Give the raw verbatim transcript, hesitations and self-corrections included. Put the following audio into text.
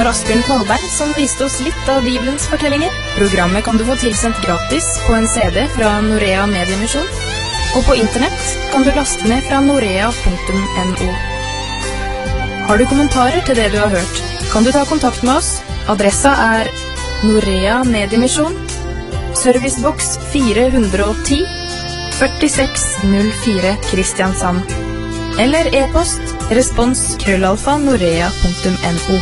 var Asbjørn Kvalberg som viste oss litt av Bibelens fortellinger. Programmet kan du få tilsendt gratis på en C D fra Norea Mediemisjon, og på internett kan du laste ned fra norea punktum no. Har du kommentarer til det du har hørt, kan du ta kontakt med oss. Adressa er Norea Mediemisjon, servicebox fire hundre og ti, førtiseks null fire Kristiansand. Eller e-post respons krøllalfa norea punktum no.